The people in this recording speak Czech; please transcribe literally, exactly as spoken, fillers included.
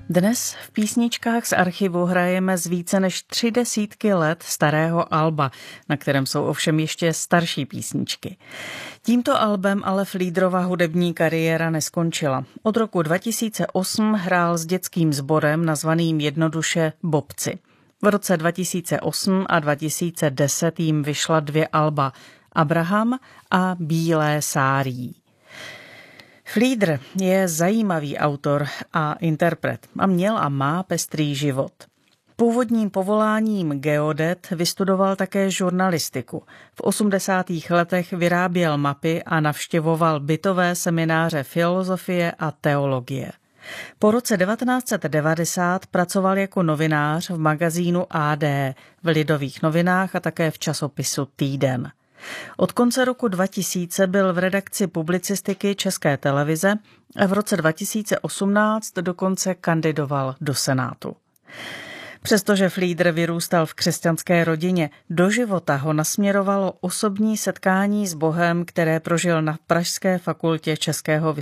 Dnes v písničkách z archivu hrajeme z více než tři desítky let starého alba, na kterém jsou ovšem ještě starší písničky. Tímto albem ale Fliedrova hudební kariéra neskončila. Od roku dva tisíce osm hrál s dětským sborem nazvaným jednoduše Bobci. V roce dva tisíce osm a dva tisíce deset jim vyšla dvě alba Abraham a Bílé sárí. Fliedr je zajímavý autor a interpret a měl a má pestrý život. Původním povoláním geodet vystudoval také žurnalistiku. V osmdesátých letech vyráběl mapy a navštěvoval bytové semináře filozofie a teologie. Po roce devatenáct set devadesát pracoval jako novinář v magazínu A D, v Lidových novinách a také v časopisu Týden. Od konce roku dva tisíce byl v redakci publicistiky České televize a v roce dva tisíce osmnáct dokonce kandidoval do Senátu. Přestože Fliedr vyrůstal v křesťanské rodině, do života ho nasměrovalo osobní setkání s Bohem, které prožil na Pražské fakultě Českého